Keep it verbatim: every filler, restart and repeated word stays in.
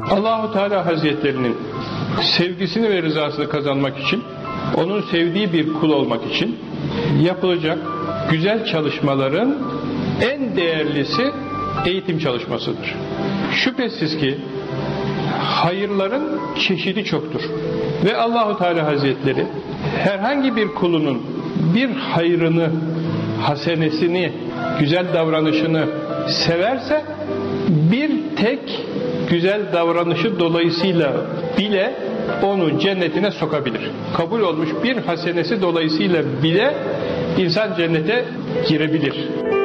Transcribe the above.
Allah-u Teala Hazretlerinin sevgisini ve rızasını kazanmak için, onun sevdiği bir kul olmak için yapılacak güzel çalışmaların en değerlisi eğitim çalışmasıdır. Şüphesiz ki hayırların çeşidi çoktur. Ve Allah-u Teala Hazretleri herhangi bir kulunun bir hayrını, hasenesini, güzel davranışını severse bir tek güzel davranışı dolayısıyla bile onu cennetine sokabilir. Kabul olmuş bir hasenesi dolayısıyla bile insan cennete girebilir.